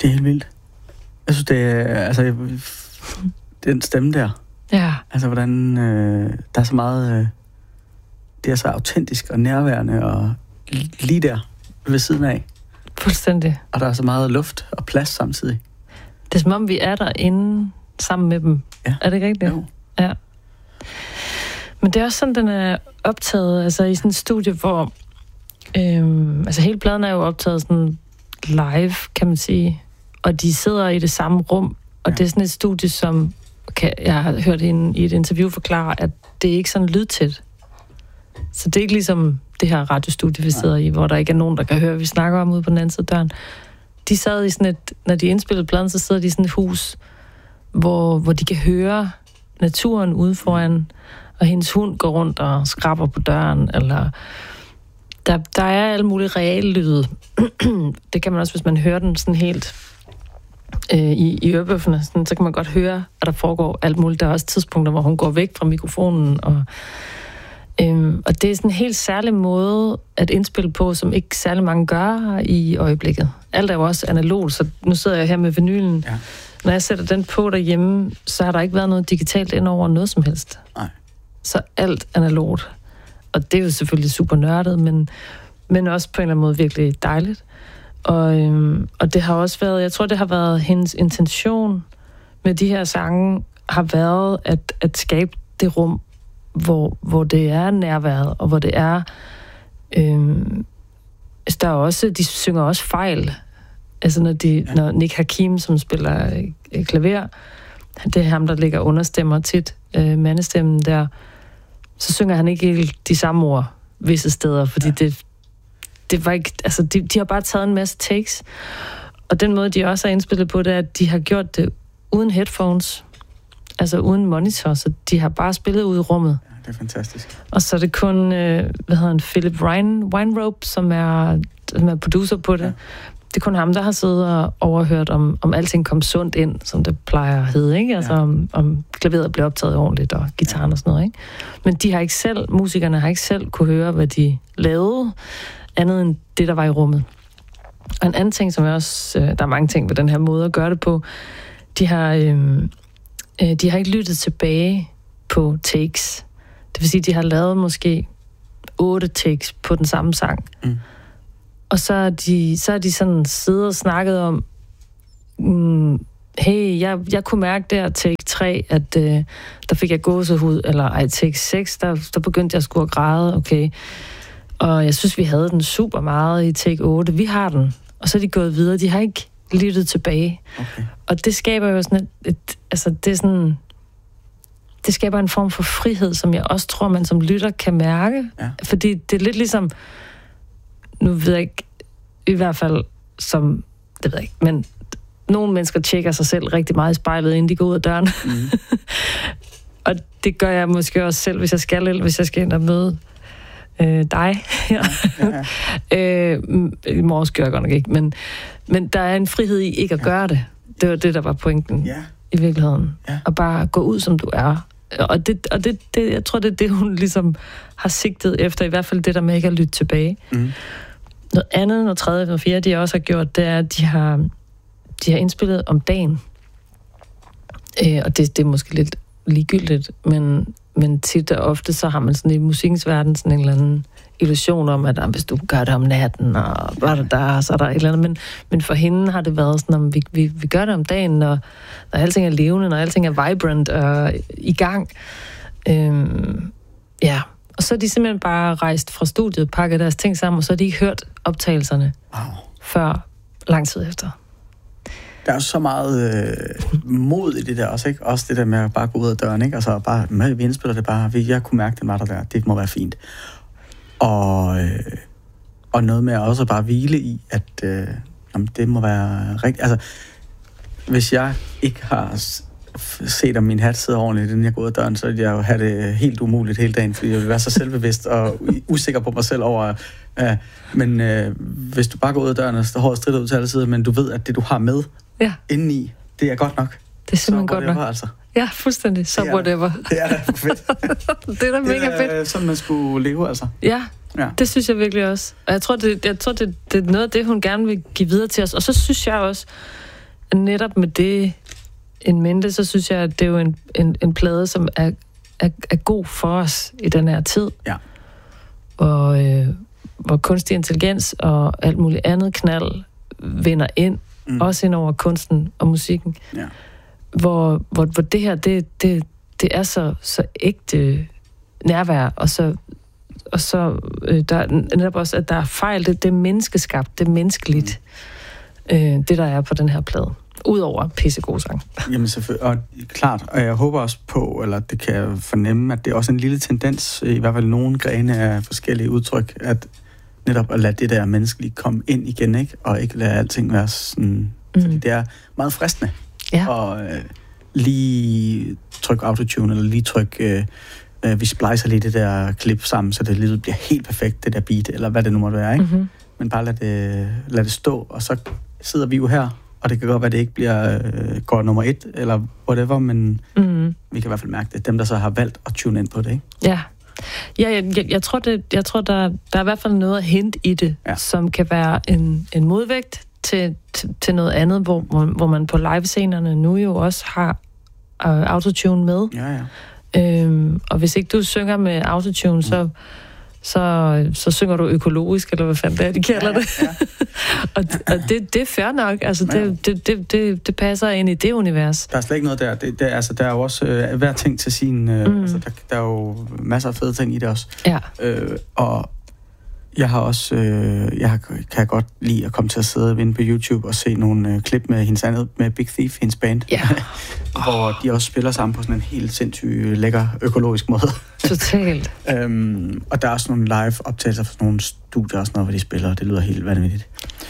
Det er helt vildt. Jeg synes, det er... Altså, den stemme der. Ja. Altså, hvordan... der er så meget... det er så autentisk og nærværende og lige der ved siden af. Fuldstændig. Og der er så meget luft og plads samtidig. Det er som om, vi er derinde sammen med dem. Ja. Er det ikke rigtigt? Jo. Ja. Men det er også sådan, den er optaget altså i sådan et studie, hvor... altså hele pladen er jo optaget sådan live, kan man sige. Og de sidder i det samme rum. Og det er sådan et studie, som... jeg har hørt hende i et interview forklare, at det er ikke sådan lydtæt. Så det er ikke ligesom det her radiostudie, vi sidder i, hvor der ikke er nogen, der kan høre, hvad vi snakker om ude på den anden side af døren. De sad i sådan et... Når de indspillede pladen, så sidder de i sådan et hus, hvor de kan høre naturen ude foran, og hendes hund går rundt og skraber på døren, eller... Der er alle mulige reallyde. Det kan man også, hvis man hører den sådan helt i ørebøfferne, sådan, så kan man godt høre, at der foregår alt muligt. Der er også tidspunkter, hvor hun går væk fra mikrofonen, og det er sådan en helt særlig måde at indspille på, som ikke særlig mange gør i øjeblikket. Alt er jo også analogt, så nu sidder jeg her med vinylen. Ja. Når jeg sætter den på derhjemme, så har der ikke været noget digitalt ind over noget som helst. Nej. Så alt analogt. Og det er jo selvfølgelig super nørdet, men også på en eller anden måde virkelig dejligt. Og det har også været, jeg tror, det har været hendes intention med de her sange, har været at skabe det rum, hvor det er nærværet, og hvor det er... der er også, de synger også fejl. Altså når Nick Hakim, som spiller klaver, det er ham, der ligger understemmer tit, mandestemmen der, så synger han ikke helt de samme ord visse steder, fordi det var ikke... Altså, de har bare taget en masse takes, og den måde, de også har indspillet på, det er, at de har gjort det uden headphones, altså uden monitor, så de har bare spillet ud i rummet. Ja, det er fantastisk. Og så er det kun, Philip Weinrobe, som er producer på det. Ja. Det er kun ham, der har siddet og overhørt, om alting kom sundt ind, som det plejer at hedde, ikke? Altså, om klaveret blev optaget ordentligt, og gitaren og sådan noget, ikke? Men de har ikke selv, musikerne har ikke selv kunne høre, hvad de lavede, andet end det, der var i rummet. Og en anden ting, som jeg også... der er mange ting ved den her måde at gøre det på. De har ikke lyttet tilbage på takes. Det vil sige, de har lavet måske 8 takes på den samme sang. Mm. Og så er de sådan siddet og snakket om, hey, jeg kunne mærke der take 3, at der fik jeg gåsehud, eller take 6, der begyndte jeg at skulle græde, okay. Og jeg synes, vi havde den super meget i take 8. Vi har den. Og så er de gået videre. De har ikke lyttet tilbage. Okay. Og det skaber jo sådan det skaber en form for frihed, som jeg også tror, man som lytter kan mærke. Ja. Fordi det er lidt ligesom, nu ved jeg ikke, i hvert fald som, det ved jeg ikke, men nogle mennesker tjekker sig selv rigtig meget i spejlet, inden de går ud af døren. Mm. Og det gør jeg måske også selv, hvis jeg skal ind og møde dig. Ja. I morges gør jeg godt nok ikke, men der er en frihed i ikke at gøre det. Det var det, der var pointen i virkeligheden. Ja. Og bare gå ud, som du er. Og det, jeg tror, det er det, hun ligesom har sigtet efter, i hvert fald det der med ikke at lytte tilbage. Mm. Noget andet, noget tredje, noget fjerde, de også har gjort, det er, at de har indspillet om dagen. Og det er måske lidt ligegyldigt, men tit og ofte, så har man sådan i musikkens verden sådan en eller anden illusion om, at hvis du gør det om natten, og så er der et eller andet. Men for hende har det været sådan, at vi gør det om dagen, når alting er levende, når alting er vibrant og i gang. Ja. Og så er de simpelthen bare rejst fra studiet, pakket deres ting sammen, og så har de ikke hørt optagelserne før lang tid efter. Der er så meget mod i det der også, ikke? Også det der med at bare gå ud af døren, ikke? Altså bare, vi indspiller det bare, jeg kunne mærke, den var der. Det må være fint. Og noget med også at bare hvile i, at det må være rigtigt. Altså, hvis jeg ikke har set, om min hat sidder ordentligt, inden jeg går ud af døren, så vil jeg jo have det helt umuligt hele dagen, fordi jeg vil være så selvbevidst og usikker på mig selv over... men hvis du bare går ud af døren, og står hårdt stridt ud til alle sider, men du ved, at det, du har med indeni, det er godt nok. Det er simpelthen godt nok. Altså. Ja, fuldstændig. Så whatever. Det er da fedt. Det er da mega fedt. Det er sådan, man skulle leve, altså. Ja, det synes jeg virkelig også. Og jeg tror, det er noget af det, hun gerne vil give videre til os. Og så synes jeg også, netop med det en mente, så synes jeg, at det er jo en plade, som er god for os i den her tid. Ja. Hvor kunstig intelligens og alt muligt andet knald vinder ind, også ind over kunsten og musikken. Ja. Hvor det her, det er så ægte nærvær, og så der er netop også, at der er fejl, det er menneskeskabt, det er menneskeligt, det der er på den her plade. Udover pissegod sang. Jamen selvfølgelig, og klart, og jeg håber også på, eller det kan jeg fornemme, at det er også en lille tendens, i hvert fald nogle grene af forskellige udtryk, at netop at lade det der menneskelige komme ind igen, ikke? Og ikke lade alting være sådan, fordi det er meget fristende. Ja. Og lige trykke autotune, eller lige trykke, vi splicer lige det der klip sammen, så det lige bliver helt perfekt, det der beat, eller hvad det nu måtte være, ikke? Mm-hmm. Men bare lad det stå, og så sidder vi jo her, og det kan godt være, at det ikke bliver går nummer 1, eller whatever, men vi kan i hvert fald mærke det. Dem, der så har valgt at tune ind på det, ikke? Ja. Jeg tror, der er i hvert fald noget at hente i det, som kan være en modvægt til noget andet, hvor man på livescenerne nu jo også har autotune med. Ja. Og hvis ikke du synger med autotune, så synger du økologisk, eller hvad fanden det er, de kalder det. Ja. og det er fair nok. Altså, det passer ind i det univers. Der er slet ikke noget der. Der er jo også hver ting til sin... Altså, der er jo masser af fede ting i det også. Ja. Og jeg har også... kan godt lide at komme til at sidde inde på YouTube og se nogle klip med hendes andet, med Big Thief, hendes band. Ja. Hvor de også spiller sammen på sådan en helt sindssygt lækker økologisk måde. Totalt. Og der er også nogle live-optagelser fra nogle studier og sådan noget, hvor de spiller, og det lyder helt vanvittigt.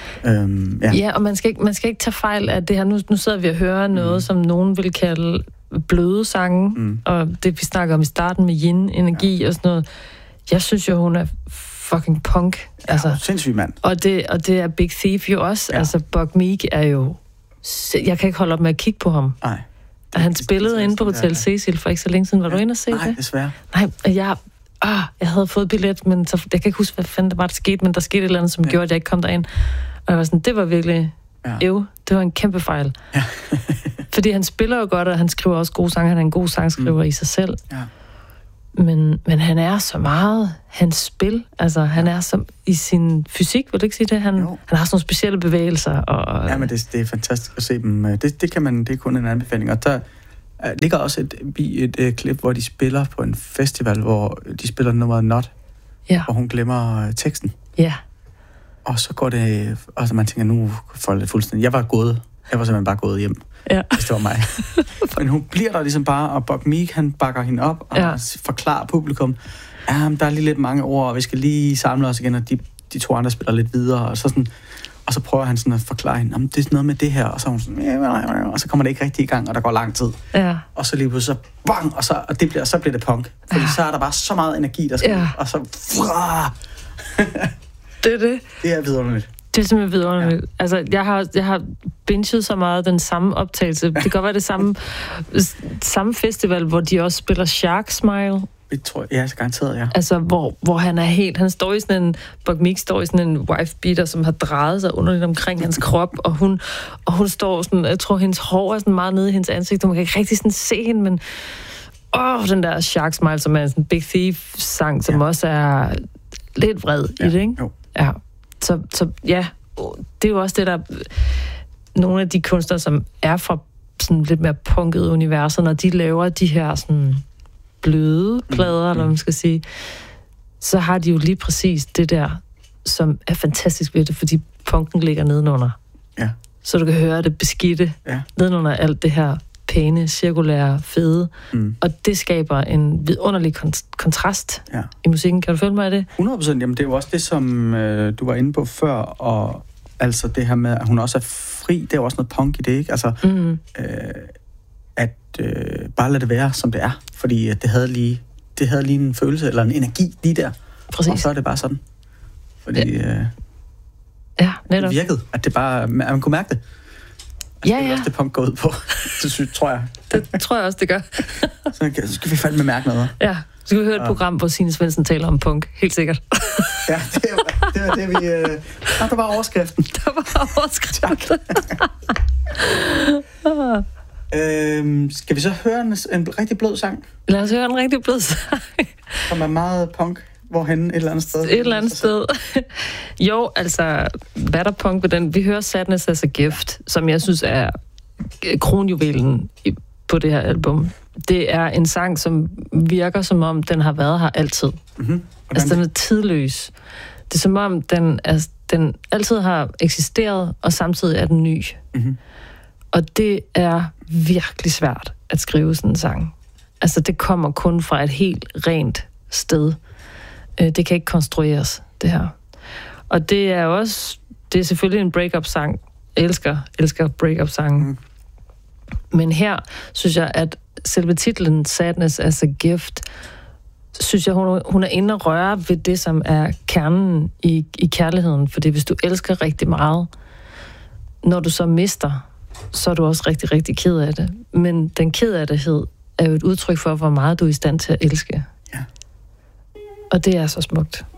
Ja, og man skal ikke tage fejl af det her. Nu sidder vi og hører noget, som nogen vil kalde bløde sange, og det vi snakker om i starten med yin-energi og sådan noget. Jeg synes jo, hun er fucking punk. Ja, altså, sindssyg mand. Og det er Big Thief jo også. Ja. Altså, Buck Meek er jo... Jeg kan ikke holde op med at kigge på ham. Nej. Da han spillede inde på Hotel Cecil for ikke så længe siden. Var du inde og se det? Nej, desværre. Nej, jeg havde fået billet, men så, jeg kan ikke huske, hvad fanden det var, der skete, men der skete et eller andet, som gjorde, at jeg ikke kom derind. Og jeg var sådan, det var virkelig... det var en kæmpe fejl. Ja. Fordi han spiller jo godt, og han skriver også gode sange. Han er en god sangskriver i sig selv. Ja. Men han er så meget hans spil. Altså, han er som i sin fysik, vil du ikke sige det? Han har sådan nogle specielle bevægelser. Og, ja, men det er fantastisk at se dem. Det er kun en anbefaling. Og der ligger også et klip, hvor de spiller på en festival, hvor de spiller nummeret Not, hvor hun glemmer teksten. Ja. Og så går det... Altså, man tænker, nu får det fuldstændig... Jeg var simpelthen bare gået hjem, hvis det var mig. Men hun bliver der ligesom bare, og Buck Meek, han bakker hende op og forklarer publikum, der er lige lidt mange ord, og vi skal lige samle os igen, og de to andre spiller lidt videre, og så prøver han sådan at forklare hende, det er sådan noget med det her, og så er hun sådan, og så kommer det ikke rigtig i gang, og der går lang tid. Ja. Og så lige pludselig så bang, og så bliver det punk. Fordi så er der bare så meget energi, der skal og så... Det er det. Det er vidunderligt. Det er simpelthen vidunderligt. Ja. Altså, jeg har binget så meget den samme optagelse. Det kan godt være det samme festival, hvor de også spiller Shark Smile. Det tror jeg, garanteret, ja. Altså, hvor han er helt... Han står i sådan en... Buck Meek står i sådan en wife-beater, som har drejet sig underligt omkring hans krop, og hun står sådan... Jeg tror, hendes hår er sådan meget nede i hendes ansigt, og man kan ikke rigtig sådan se hende, men... den der Shark Smile, som er sådan en Big Thief-sang, som også er lidt vred i det, ikke? Jo. Ja. Så ja, det er jo også det, der... Nogle af de kunstnere, som er fra sådan lidt mere punkede universer, når de laver de her sådan bløde plader, eller hvad man skal sige, så har de jo lige præcis det der, som er fantastisk ved det, fordi punken ligger nedenunder. Ja. Så du kan høre det beskidte nedenunder alt det her pæne, cirkulære, fede. Og det skaber en vidunderlig kontrast i musikken. Kan du følge mig i det? 100%. Jamen, det er jo også det, som du var inde på før, og altså det her med, at hun også er fri, det er jo også noget punk i det, ikke? Altså, bare lade det være, som det er. Fordi det havde lige en følelse, eller en energi lige der. Præcis. Og så er det bare sådan. Fordi netop. Det virkede, at det bare, man kunne mærke det. Det er også det punk går ud på. Det tror jeg. Det tror jeg også, det gør. Så skal vi fandme mærke noget. Ja, så skal vi høre et program, hvor Signe Svendsen taler om punk. Helt sikkert. Ja, det var det, vi... Der var overskriften. Der var overskriften. Skal vi så høre en rigtig blød sang? Lad os høre en rigtig blød sang. Som er meget punk. Hvorhenne? Et eller andet sted? Et eller andet sted. Jo, altså, hvad der punk på den? Vi hører Sadness as a Gift, som jeg synes er kronjuvelen på det her album. Det er en sang, som virker som om, den har været her altid. Mm-hmm. Altså, den er tidløs. Det er som om, den altid har eksisteret, og samtidig er den ny. Mm-hmm. Og det er virkelig svært at skrive sådan en sang. Altså, det kommer kun fra et helt rent sted. Det kan ikke konstrueres, det her. Og det er selvfølgelig en break-up-sang. Elsker break-up-sangen. Mm. Men her synes jeg, at selve titlen Sadness as a Gift, synes jeg, hun er inde og røre ved det, som er kernen i kærligheden. Fordi hvis du elsker rigtig meget, når du så mister, så er du også rigtig, rigtig ked af det. Men den ked af dethed er jo et udtryk for, hvor meget du er i stand til at elske. Ja. Og det er så smukt.